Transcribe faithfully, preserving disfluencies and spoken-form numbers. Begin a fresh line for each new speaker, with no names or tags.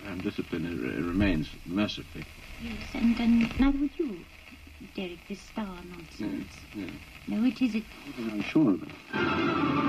And discipline it, it remains, mercifully.
Yes, and, and neither would you, Derek, this star nonsense.
Yeah, yeah.
No, it is it.
I'm sure of it.